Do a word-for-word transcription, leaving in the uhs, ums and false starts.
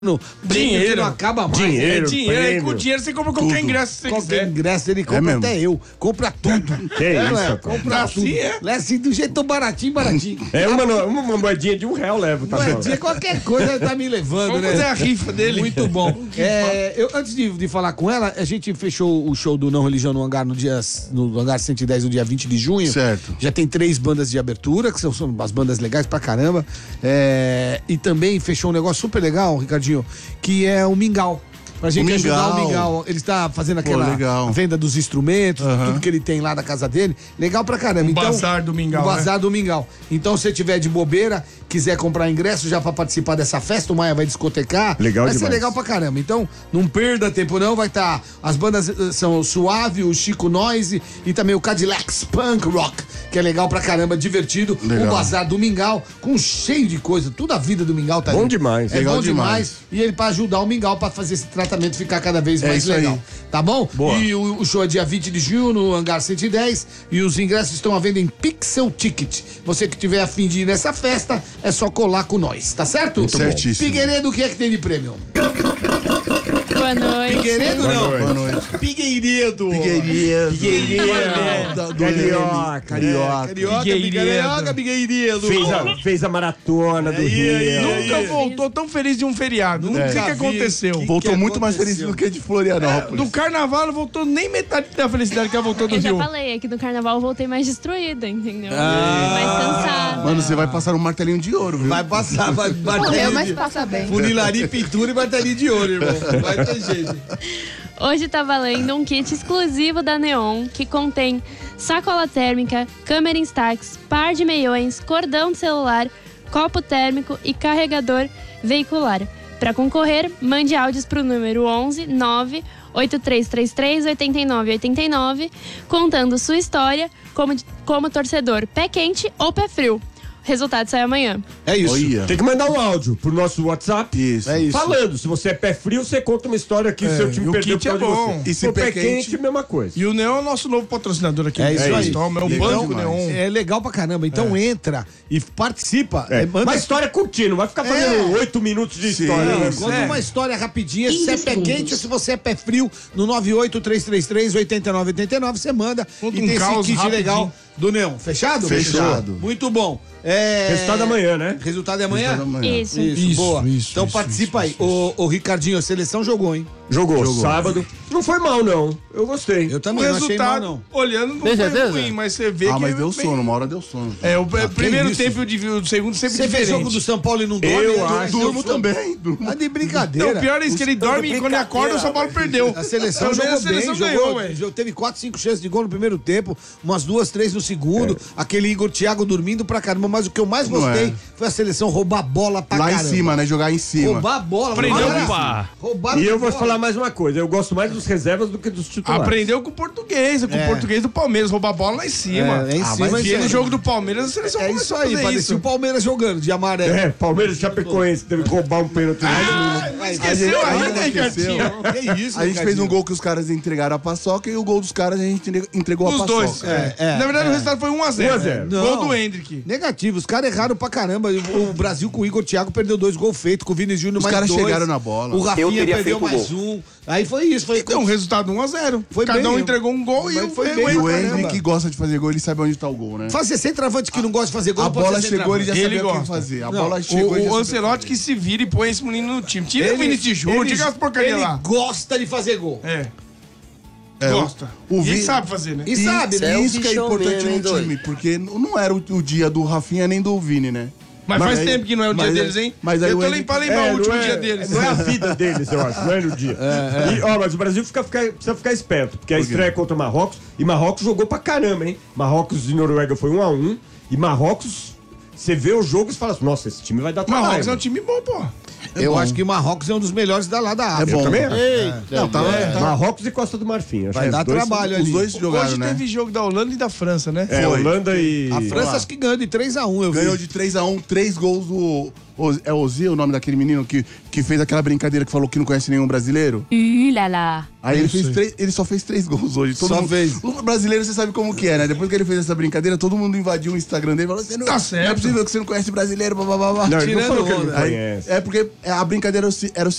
No dinheiro que não acaba mais. Dinheiro, é dinheiro. prêmio. Com dinheiro você compra qualquer tudo. ingresso que você qualquer quiser. ingresso ele compra, é até eu. Compra tudo. Que é isso, é, compra tudo. Assim, é? É assim, do jeito tão baratinho, baratinho. É uma, uma, uma moedinha de um real leva, tá Moedinha, qualquer coisa tá me levando, Vamos né? fazer a rifa dele. Muito bom. É, eu, antes de, de falar com ela, a gente fechou o show do Não Religião no Hangar no dia no Hangar cento e dez, no dia vinte de junho. Certo. Já tem três bandas de abertura, que são, são as bandas legais pra caramba. É, e também fechou um negócio super legal, Ricardinho, que é o Mingau. Pra gente o ajudar Mingau. o Mingau. Ele está fazendo aquela Pô, venda dos instrumentos, Uhum. tudo que ele tem lá da casa dele. Legal pra caramba. O então, bazar do Mingau, O bazar né? do Mingau. Então, se você tiver de bobeira, quiser comprar ingresso já pra participar dessa festa, o Maia vai discotecar. Legal vai demais. ser legal pra caramba. Então, não perda tempo não. Vai estar... As bandas eh, são o Suave, o Chico Noise e também o Cadillacs Punk Rock, que é legal pra caramba, divertido. Legal. O bazar do Mingau, com cheio de coisa. Toda a vida do Mingau tá Bom ali. demais. É Legal bom demais. demais. E ele pra ajudar o Mingau pra fazer esse tratamento ficar cada vez É mais isso legal. aí. Tá bom? Boa. E o, o show é dia vinte de junho no Hangar cento e dez e os ingressos estão à venda em Pixel Ticket. Você que tiver a fim de ir nessa festa, é só colar com nós, tá certo? Muito certíssimo. Figueiredo, o que é que tem de prêmio? Boa noite. Figueiredo Boa não. noite. Boa noite. Figueiredo. Figueiredo. Figueiredo. Da- do Carioca. M. Carioca. Carioca, Figueiredo. Carioca, Figueiredo. Fez a, fez a maratona do Aí, Rio. aí, aí. Nunca voltou tão feliz de um feriado. O que, que vi. aconteceu? Que- Voltou que muito mais aconteceu? feliz do que de Florianópolis. Do carnaval não voltou nem metade da felicidade que ela voltou do Eu já Rio. falei, aqui no carnaval eu voltei mais destruída, entendeu? Ah. Mais cansada. Mano, você vai passar um martelinho de ouro, viu? Vai passar, vai Morreu, martelinho mas de... passa bem. Funilaria, pintura e martelinho de ouro, irmão. Vai ter jeito. Hoje tá valendo um kit exclusivo da Neon, que contém sacola térmica, câmera Instax, par de meiões, cordão de celular, copo térmico e carregador veicular. Para concorrer, mande áudios pro número onze nove oito três três três oito nove oito nove, contando sua história como, como torcedor pé quente ou pé frio. O resultado sai amanhã. É isso. Olha. Tem que mandar um áudio pro nosso WhatsApp. Isso. É isso. Falando, se você é pé frio, você conta uma história que o seu time e o perdeu kit por causa é de bom. você. E se o pé pé quente, quente, mesma coisa. E o Neon é o nosso novo patrocinador aqui. É isso no aí. Storm, É o Legal banco demais. Neon. É legal pra caramba. Então entra e participa. É. É, manda... Uma história contínua, vai ficar fazendo É. oito minutos de Sim. história. né? Conta É. uma história rapidinha, se é pé quente ou se você é pé frio, no nove oito três três três oito nove oito nove, você manda. Conta e um tem esse caos kit rapidinho. legal do Neon. Fechado? Fechado. Muito bom. É... Resultado amanhã, né? Resultado é amanhã? Resultado amanhã. Isso. Isso, Isso, boa. isso, então isso, participa isso, aí. Ô, ô, Ricardinho, a seleção jogou, hein? Jogou, Jogou. sábado. Não foi mal, não. Eu gostei. Eu O também não achei mal, resultado, não. olhando, não Tem foi certeza? ruim, mas você vê Ah, que... mas deu bem- sono, uma hora deu sono. É, o Ah, primeiro que isso? tempo e o segundo sempre Você fez diferente. jogo do São Paulo e não dorme? Eu né? acho. Durmo também. Durmo. Tá de brincadeira. Não, o pior é isso que ele dorme e quando ele acorda o São Paulo perdeu. A seleção Pelo jogou menos a seleção bem, ganhou, jogou, velho. jogou- teve quatro, cinco chances de gol no primeiro tempo, umas duas, três no segundo, aquele Igor Thiago dormindo pra caramba, mas o que eu mais Não gostei é. foi a seleção roubar a bola pra Lá caramba. em cima, né? Jogar em cima. Roubar a bola. Aprendeu roubar- com- roubaram E a eu vou bola. falar mais uma coisa. Eu gosto mais dos reservas do que dos titulares. Aprendeu com o português, com É. o português do Palmeiras, roubar a bola lá em cima. É, é em Ah, cima, mas isso E aí. no jogo do Palmeiras, a seleção É começou isso a aí, fazer parecia isso. o Palmeiras jogando, de amarelo. É, Palmeiras e Chapecoense teve que roubar um pênalti. Ah, não esqueceu A gente- ainda, a gente Ricardinho. Que isso, A gente fez Ricardinho? um gol que os caras entregaram a paçoca e o gol dos caras a gente entre- entregou a Os paçoca. dois. É, é, Na verdade, é. o resultado foi um a zero. um a zero. Gol Não. do Hendrick. Negativo, os caras erraram pra caramba. O o Brasil com o Igor Thiago perdeu dois gols feitos, com o Vini Júnior Os mais caras dois. chegaram na bola. O Rafinha perdeu mais um. Aí foi isso, foi Então, o resultado um a zero. Foi Cada um bem, entregou um gol e mas o foi o bem. E o Caramba. Hendrick gosta de fazer gol, ele sabe onde tá o gol, né? Fazer centroavante que não gosta de fazer gol. A não pode bola ser chegou, ele já Ele sabia o que gosta. fazer. A Não, bola chegou, ele já O, o sabia Ancelotti que se vira e põe esse menino no time. Tira o Ele- Vinícius Júnior, ele- tira as porcarias Ele lá. gosta de fazer gol. É, É, o- gosta. o E Vi- sabe fazer, né? E sabe, E né? isso que é bichão importante mesmo, hein, no time, doido? porque não era o, o dia do Rafinha nem do Vini, né? Mas faz aí- tempo que não é o dia mas deles, aí- hein? mas aí Eu o tô Hendrick- nem pra lembrar É, o último não é- dia deles. Não é a vida deles, eu acho, não é no dia. E, ó, mas o Brasil fica, fica- precisa ficar esperto, porque a Por quê? estreia contra o Marrocos, e Marrocos jogou pra caramba, hein? Marrocos e Noruega foi um a um, e Marrocos, você vê o jogo e você fala assim, nossa, esse time vai dar trabalho. Marrocos é um time bom, pô. Eu bom. acho que Marrocos é um dos melhores da lá da É África. bom. também? Não, tá, tá- Marrocos e Costa do Marfim. Acho Vai que dar os dois trabalho são- os ali. dois jogaram, Hoje né? teve jogo da Holanda e da França, né? É, Foi. Holanda e... A França acho que ganhou de três a um, eu vi. Ganhou de três a um, três gols do... Oz- É Ozil o nome daquele menino que, que fez aquela brincadeira que falou que não conhece nenhum brasileiro? Ulala. Aí ele, fez três, ele só fez três gols hoje. Todo Só mundo, fez. O brasileiro, você sabe como que é, né? Depois que ele fez essa brincadeira, todo mundo invadiu o Instagram dele e falou: você não, Tá não certo. é possível que você não conhece brasileiro, blá, blá, blá, blá. Não, ele não Tirando falou que ele não onda. Aí, conhece. é porque a brincadeira era o